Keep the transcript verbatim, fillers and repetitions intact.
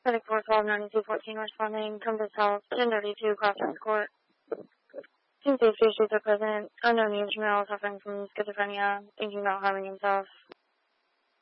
Medic four twelve ninety-two fourteen responding. Compass Health, ten thirty-two Crossroads Court. Team safety issues are present. Unknown user male suffering from schizophrenia, thinking about harming himself.